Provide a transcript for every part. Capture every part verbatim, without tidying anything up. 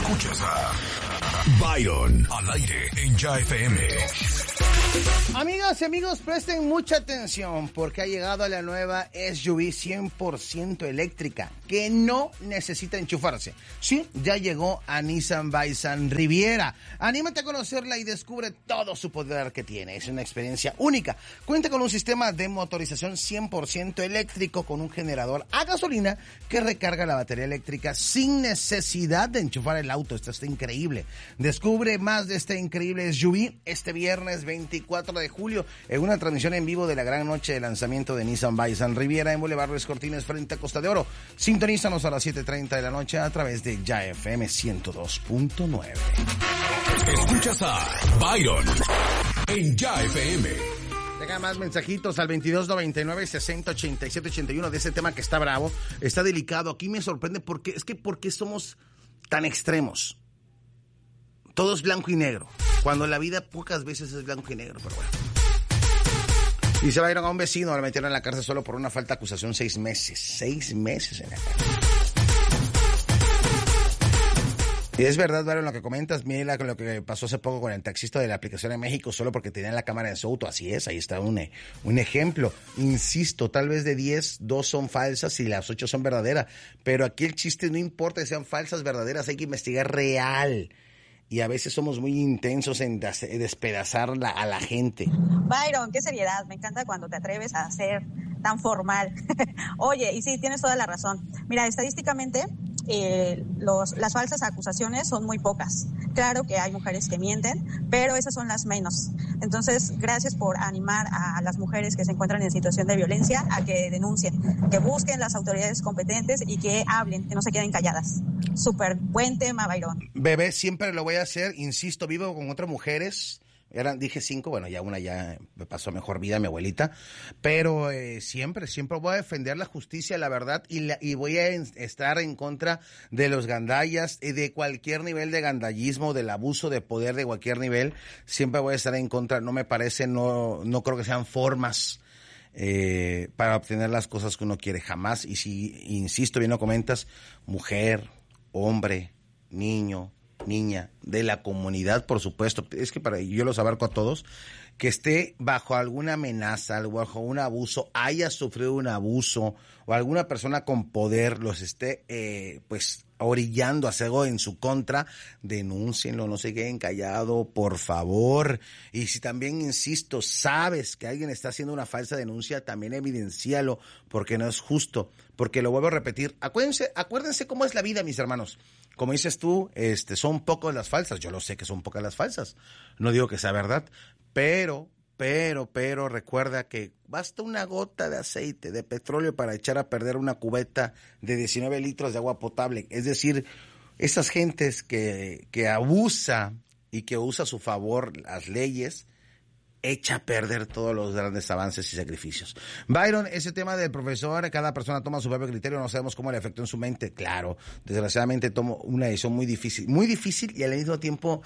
Escuchas a Byron al aire en Ya F M. Amigas y amigos, presten mucha atención porque ha llegado la nueva S U V cien por ciento eléctrica que no necesita enchufarse. Sí, ya llegó a Nissan Bison Riviera. Anímate a conocerla y descubre todo su poder que tiene. Es una experiencia única. Cuenta con un sistema de motorización cien por ciento eléctrico con un generador a gasolina que recarga la batería eléctrica sin necesidad de enchufar el auto. Esto está increíble. Descubre más de este increíble S U V este viernes veinticuatro de julio en una transmisión en vivo de la gran noche de lanzamiento de Nissan Bison Riviera en Boulevard Ruiz Cortines frente a Costa de Oro. Sintonízanos a las siete treinta de la noche a través de Ya F M ciento dos punto nueve. Escuchas a Byron en Ya F M. Deja más mensajitos al veintidós noventa y nueve sesenta ochenta y siete ochenta y uno de ese tema que está bravo, está delicado. Aquí me sorprende porque es que ¿por qué somos tan extremos? Todo es blanco y negro, cuando la vida pocas veces es blanco y negro, pero bueno. Y se va a ir a un vecino, le metieron en la cárcel solo por una falta de acusación, seis meses, seis meses en la cárcel. Y es verdad, Byron, lo que comentas, mira lo que pasó hace poco con el taxista de la aplicación en México, solo porque tenía la cámara en su auto. Así es, ahí está un, un ejemplo. Insisto, tal vez de diez, dos son falsas y las ocho son verdaderas. Pero aquí el chiste no importa que sean falsas, verdaderas, hay que investigar real. Y a veces somos muy intensos en despedazar la, a la gente. Byron, qué seriedad, me encanta cuando te atreves a ser tan formal. Oye, y sí, tienes toda la razón. Mira, estadísticamente, eh, los, las falsas acusaciones son muy pocas. Claro que hay mujeres que mienten, pero esas son las menos. Entonces, gracias por animar a las mujeres que se encuentran en situación de violencia a que denuncien, que busquen las autoridades competentes y que hablen, que no se queden calladas. Súper buen tema, Byron. Bebé, siempre lo voy a hacer, insisto, vivo con otras mujeres. Eran, dije cinco, bueno, ya una ya me pasó mejor vida, mi abuelita, pero eh, siempre, siempre voy a defender la justicia, la verdad, y, la, y voy a en, estar en contra de los gandallas y de cualquier nivel de gandallismo, del abuso de poder de cualquier nivel, siempre voy a estar en contra, no me parece, no, no creo que sean formas eh, para obtener las cosas que uno quiere, jamás, y si, insisto, bien lo comentas, mujer, hombre, niño, niña, de la comunidad, por supuesto, es que para yo los abarco a todos, que esté bajo alguna amenaza, bajo un abuso, haya sufrido un abuso, o alguna persona con poder los esté, eh, pues, orillando a hacer algo en su contra, denúncienlo, no se queden callados, por favor. Y si también, insisto, sabes que alguien está haciendo una falsa denuncia, también evidencialo, porque no es justo, porque lo vuelvo a repetir, acuérdense, acuérdense cómo es la vida, mis hermanos. Como dices tú, este, son pocas las falsas. Yo lo sé que son pocas las falsas. No digo que sea verdad, pero, pero, pero recuerda que basta una gota de aceite, de petróleo para echar a perder una cubeta de diecinueve litros de agua potable. Es decir, esas gentes que, que abusa y que usa a su favor las leyes, echa a perder todos los grandes avances y sacrificios. Byron, ese tema del profesor, cada persona toma su propio criterio, no sabemos cómo le afectó en su mente. Claro, desgraciadamente tomó una decisión muy difícil, muy difícil y al mismo tiempo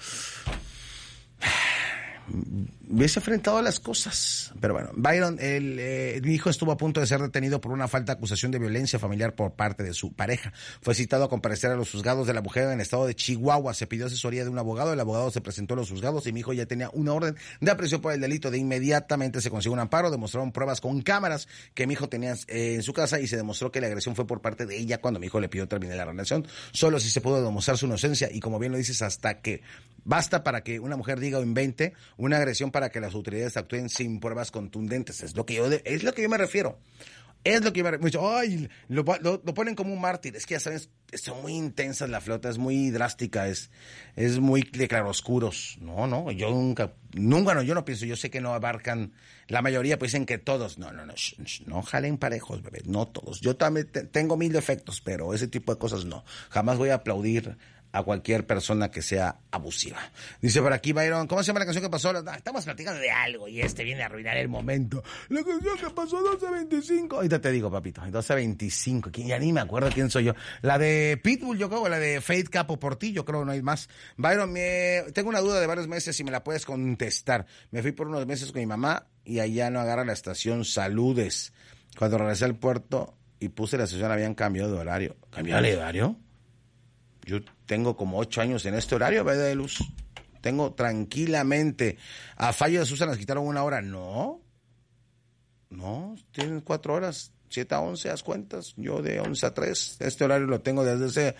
hubiese enfrentado a las cosas. Pero bueno, Byron, el, eh, mi hijo estuvo a punto de ser detenido por una falta de acusación de violencia familiar por parte de su pareja. Fue citado a comparecer a los juzgados de la mujer en el estado de Chihuahua. Se pidió asesoría de un abogado. El abogado se presentó a los juzgados y mi hijo ya tenía una orden de aprehensión por el delito. De inmediatamente se consiguió un amparo. Demostraron pruebas con cámaras que mi hijo tenía eh, en su casa y se demostró que la agresión fue por parte de ella cuando mi hijo le pidió terminar la relación. Solo si se pudo demostrar su inocencia y, como bien lo dices, hasta que basta para que una mujer diga o invente una agresión para que las autoridades actúen sin pruebas contundentes. Es lo que yo de, es lo que yo me refiero. Es lo que yo me refiero. Ay, lo, lo, lo ponen como un mártir. Es que ya sabes, son muy intensas la flota, es muy drástica, es, es muy de claroscuros. No, no, yo nunca, nunca no, yo no pienso, yo sé que no abarcan, la mayoría pues dicen que todos. No, no, no, sh, sh, no jalen parejos, bebé, no todos. Yo también te, tengo mil defectos, pero ese tipo de cosas no. Jamás voy a aplaudir a cualquier persona que sea abusiva. Dice por aquí Byron, ¿cómo se llama la canción que pasó? No, estamos platicando de algo y este viene a arruinar el momento. La canción que pasó doce veinticinco. Ahorita te digo, papito, doce veinticinco. Ya ni me acuerdo quién soy yo. La de Pitbull, yo creo, la de Faith Capo por ti, yo creo, no hay más. Byron, me, tengo una duda de varios meses si me la puedes contestar. Me fui por unos meses con mi mamá y allá no agarra la estación Saludes. Cuando regresé al puerto y puse la estación, habían cambiado de horario. ¿Cambiado de horario? Yo tengo como ocho años en este horario, Bebé de Luz. Tengo tranquilamente. A Fallo de Susan las quitaron una hora. No. No, tienen cuatro horas. Siete a once, haz cuentas. Yo de once a tres. Este horario lo tengo desde ese...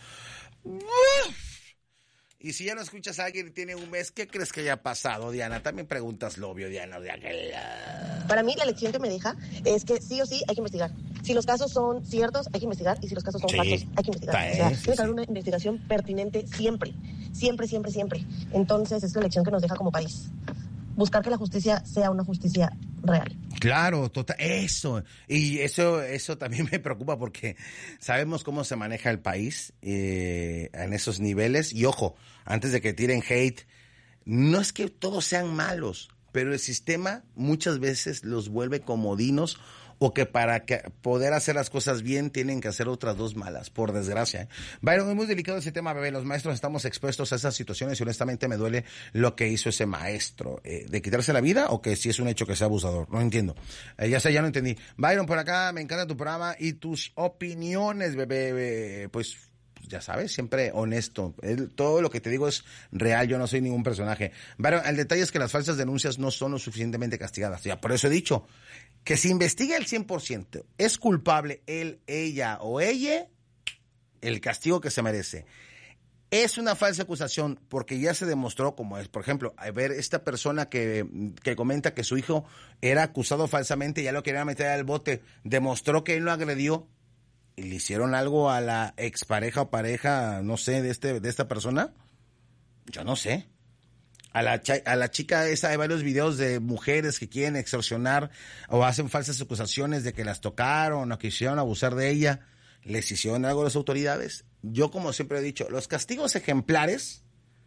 Y si ya no escuchas a alguien y tiene un mes, ¿qué crees que haya pasado, Diana? También preguntas lo obvio, Diana, de aquel... Para mí, la lección que me deja es que sí o sí hay que investigar. Si los casos son ciertos, hay que investigar. Y si los casos son Sí. falsos, hay que investigar. Está, O sea, eh, sí, tiene que haber sí. una investigación pertinente siempre. Siempre, siempre, siempre. Entonces, es la lección que nos deja como país. Buscar que la justicia sea una justicia real. Claro, total, eso. Y eso eso también me preocupa porque sabemos cómo se maneja el país eh, en esos niveles. Y ojo, antes de que tiren hate, no es que todos sean malos, pero el sistema muchas veces los vuelve comodinos o que para que poder hacer las cosas bien tienen que hacer otras dos malas, por desgracia. ¿eh? Byron, es muy delicado ese tema, bebé. Los maestros estamos expuestos a esas situaciones y honestamente me duele lo que hizo ese maestro. Eh, ¿De quitarse la vida o que si es un hecho que sea abusador? No entiendo. Eh, ya sé, ya no entendí. Byron, por acá, me encanta tu programa y tus opiniones, bebé. bebé. Pues ya sabes, siempre honesto. El, todo lo que te digo es real, yo no soy ningún personaje. Byron, el detalle es que las falsas denuncias no son lo suficientemente castigadas. Ya, por eso he dicho que se investigue el cien por ciento. ¿Es culpable él, ella o ella? El castigo que se merece. Es una falsa acusación porque ya se demostró, como es, por ejemplo, a ver, esta persona que, que comenta que su hijo era acusado falsamente, ya lo querían meter al bote, demostró que él lo agredió y le hicieron algo a la expareja o pareja, no sé, de este de esta persona. Yo no sé. A la, a la chica esa hay varios videos de mujeres que quieren extorsionar o hacen falsas acusaciones de que las tocaron o quisieron abusar de ella. ¿Les hicieron algo las autoridades? Yo, como siempre he dicho, los castigos ejemplares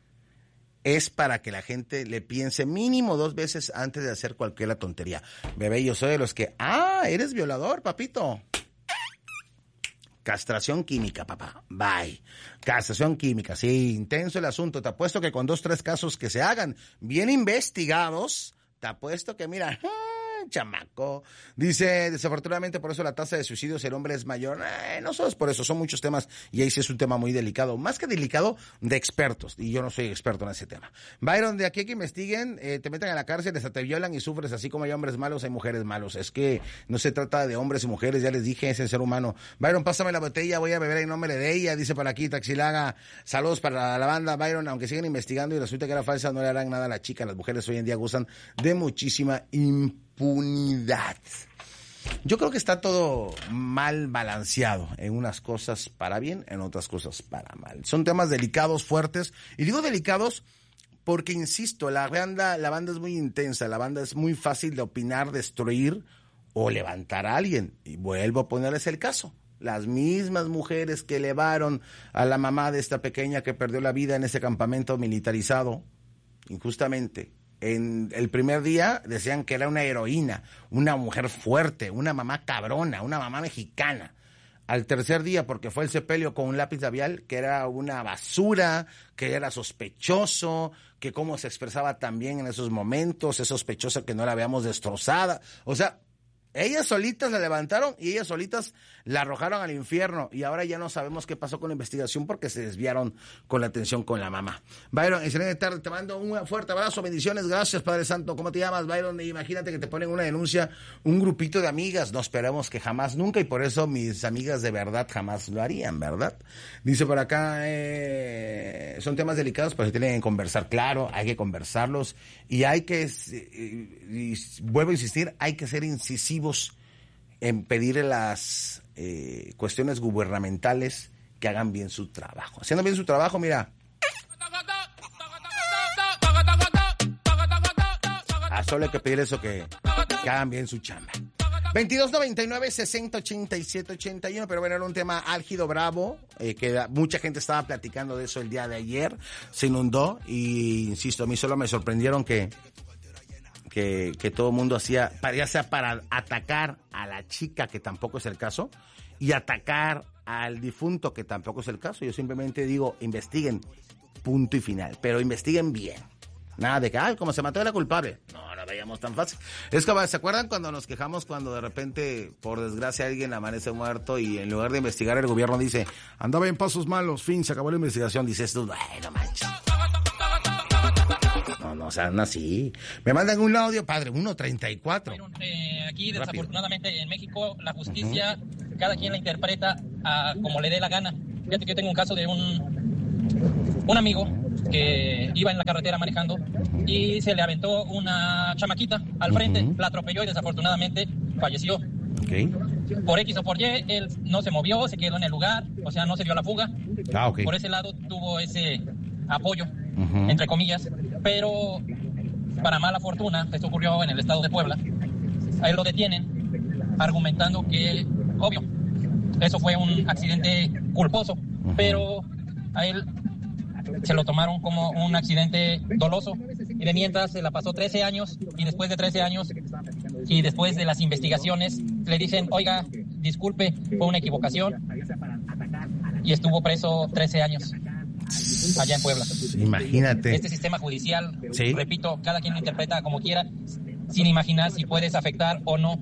es para que la gente le piense mínimo dos veces antes de hacer cualquier tontería. Bebé, yo soy de los que, ah, eres violador, papito. Castración química, papá. Bye. Castración química. Sí, intenso el asunto. Te apuesto que con dos, tres casos que se hagan bien investigados, te apuesto que, mira, chamaco. Dice, desafortunadamente por eso la tasa de suicidios el hombre es mayor. Eh, no solo es por eso, son muchos temas y ahí sí es un tema muy delicado. Más que delicado, de expertos. Y yo no soy experto en ese tema. Byron, de aquí a que investiguen, eh, te meten a la cárcel, hasta te violan y sufres. Así como hay hombres malos, hay mujeres malos. Es que no se trata de hombres y mujeres, ya les dije, es el ser humano. Byron, pásame la botella, voy a beber en nombre de ella. Dice para aquí, Taxilaga. Saludos para la banda, Byron. Aunque sigan investigando y resulta que era falsa, no le harán nada a la chica. Las mujeres hoy en día gozan de muchísima impunidad. Impunidad. Yo creo que está todo mal balanceado, en unas cosas para bien, en otras cosas para mal. Son temas delicados, fuertes, y digo delicados porque, insisto, la banda, la banda es muy intensa, la banda es muy fácil de opinar, destruir o levantar a alguien. Y vuelvo a ponerles el caso. Las mismas mujeres que elevaron a la mamá de esta pequeña que perdió la vida en ese campamento militarizado, injustamente. En el primer día decían que era una heroína, una mujer fuerte, una mamá cabrona, una mamá mexicana. Al tercer día, porque fue el sepelio con un lápiz labial, que era una basura, que era sospechoso, que cómo se expresaba también en esos momentos, es sospechoso que no la veamos destrozada. O sea, ellas solitas la levantaron y ellas solitas la arrojaron al infierno. Y ahora ya no sabemos qué pasó con la investigación porque se desviaron con la atención con la mamá. Byron, excelente tarde. Te mando un fuerte abrazo. Bendiciones. Gracias, Padre Santo. ¿Cómo te llamas, Byron? Imagínate que te ponen una denuncia, un grupito de amigas. No esperemos que jamás, nunca. Y por eso mis amigas de verdad jamás lo harían, ¿verdad? Dice por acá, eh, son temas delicados, pero se tienen que conversar. Claro, hay que conversarlos. Y hay que, y, y vuelvo a insistir, hay que ser incisivos en pedir las eh, cuestiones gubernamentales que hagan bien su trabajo. Haciendo bien su trabajo, mira. A solo hay que pedir eso, que, que hagan bien su chamba. veintidós noventa y nueve, sesenta, ochenta y siete, ochenta y uno, pero bueno, era un tema álgido, bravo, eh, que mucha gente estaba platicando de eso el día de ayer, se inundó y, insisto, a mí solo me sorprendieron que Que, que todo el mundo hacía, ya sea para atacar a la chica, que tampoco es el caso, y atacar al difunto, que tampoco es el caso. Yo simplemente digo, investiguen, punto y final, pero investiguen bien. Nada de que, ay, como se mató era culpable. No, no veíamos tan fácil. Es como, ¿se acuerdan cuando nos quejamos cuando de repente, por desgracia, alguien amanece muerto y en lugar de investigar el gobierno dice, andaba en pasos malos, fin, se acabó la investigación? Dices tú, ay, no manches. No, no, o sea, no así. Me mandan un audio, padre, uno treinta y cuatro. Eh, aquí, Rápido. Desafortunadamente, en México, la justicia, uh-huh. cada quien la interpreta a como le dé la gana. Fíjate que yo tengo un caso de un, un amigo que iba en la carretera manejando y se le aventó una chamaquita al frente, uh-huh. la atropelló y desafortunadamente falleció. Okay. Por X o por Y, él no se movió, se quedó en el lugar, o sea, no se dio la fuga. Ah, okay. Por ese lado tuvo ese apoyo, uh-huh. entre comillas, pero para mala fortuna, esto ocurrió en el estado de Puebla, a él lo detienen argumentando que, obvio, eso fue un accidente culposo, uh-huh. pero a él se lo tomaron como un accidente doloso y de mientras se la pasó trece años y después de trece años y después de las investigaciones le dicen, oiga, disculpe, fue una equivocación y estuvo preso trece años allá en Puebla. Imagínate. Este sistema judicial, ¿sí? repito, cada quien lo interpreta como quiera sin imaginar si puedes afectar o no.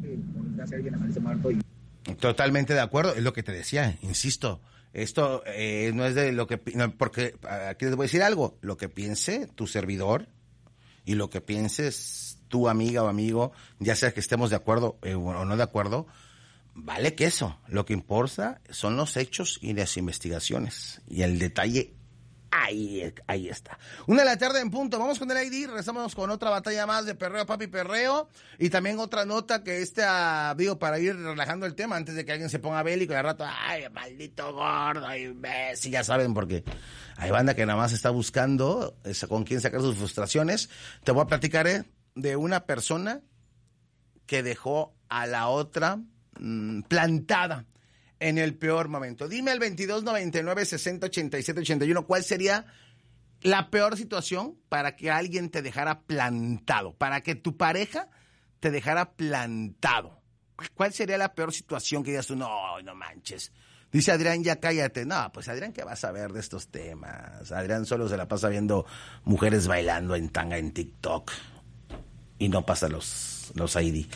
Totalmente de acuerdo, es lo que te decía, insisto. Esto eh, no es de lo que... No, porque aquí les voy a decir algo. Lo que piense tu servidor y lo que pienses tu amiga o amigo, ya sea que estemos de acuerdo eh, o no de acuerdo, vale queso. Lo que importa son los hechos y las investigaciones. Y el detalle, ahí, ahí está. Una de la tarde en punto. Vamos con el I D. Regresamos con otra batalla más de perreo, papi, perreo. Y también otra nota que esta, digo, para ir relajando el tema antes de que alguien se ponga bélico y al rato, ay, maldito gordo, imbécil, ya saben, porque hay banda que nada más está buscando con quién sacar sus frustraciones. Te voy a platicar eh, de una persona que dejó a la otra mmm, plantada en el peor momento. Dime al veintidós noventa y nueve sesenta ochenta y siete ochenta y uno, ¿cuál sería la peor situación para que alguien te dejara plantado? Para que tu pareja te dejara plantado. ¿Cuál sería la peor situación que digas tú? No, no manches. Dice Adrián, ya cállate. No, pues Adrián, ¿qué vas a ver de estos temas? Adrián solo se la pasa viendo mujeres bailando en tanga en TikTok. Y no pasa los, los I D.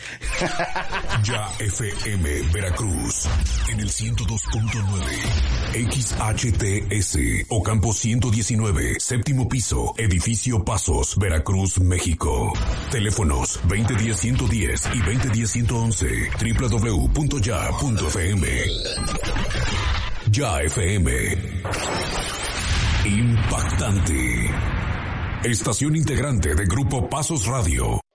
Ya F M Veracruz, en el ciento dos punto nueve. X H T S, Ocampo ciento diecinueve, séptimo piso, edificio Pasos, Veracruz, México. Teléfonos veinte diez ciento diez y veinte diez ciento once. doble u doble u doble u punto ya punto f m. Ya F M. Impactante. Estación integrante de Grupo Pasos Radio.